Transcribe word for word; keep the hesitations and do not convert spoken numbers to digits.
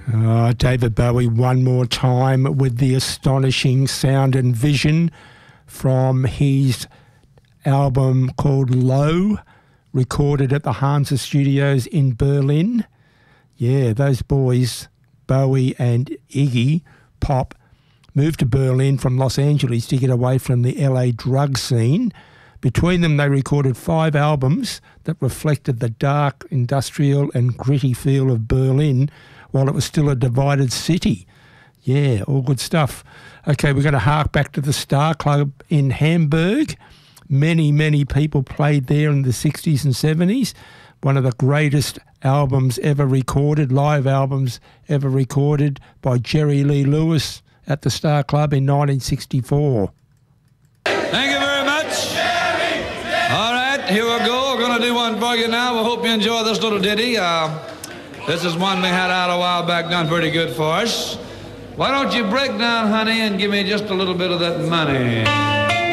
Uh, David Bowie one more time with the astonishing sound and vision from his album called Low, recorded at the Hansa Studios in Berlin. Yeah, those boys, Bowie and Iggy Pop, moved to Berlin from Los Angeles to get away from the L A drug scene. Between them, they recorded five albums that reflected the dark, industrial and gritty feel of Berlin while it was still a divided city. Yeah, all good stuff. Okay, we're going to hark back to the Star Club in Hamburg. Many, many people played there in the sixties and seventies. One of the greatest albums ever recorded, live albums ever recorded by Jerry Lee Lewis at the Star Club in nineteen sixty-four. Thank you very much. All right, here we go. We're going to do one for you now. We hope you enjoy this little ditty. Uh, this is one we had out a while back, done pretty good for us. Why don't you break down, honey, and give me just a little bit of that money?